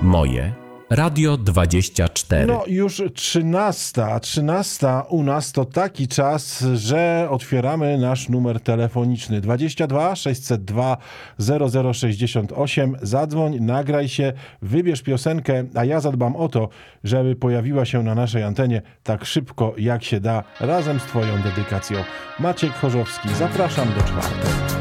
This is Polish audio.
Moje Radio 24. No już 13 u nas to taki czas, że otwieramy nasz numer telefoniczny 22 602 0068. Zadzwoń, nagraj się, wybierz piosenkę, a ja zadbam o to, żeby pojawiła się na naszej antenie tak szybko jak się da, razem z twoją dedykacją. Maciek Chorzowski, zapraszam do czwartej.